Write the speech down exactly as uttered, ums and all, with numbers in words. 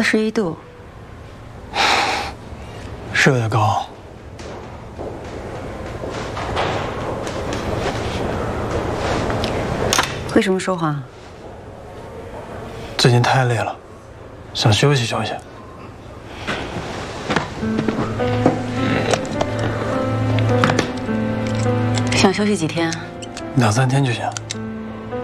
十一度， 是有点高。 为什么说谎？ 最近太累了，想休息休息。 想休息几天？ 两三天就行。